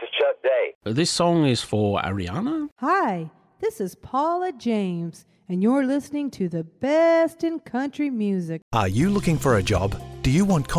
is Chuck Day. This song is for Ariana? Hi, this is Paula James, and you're listening to the best in country music. Are you looking for a job? Do you want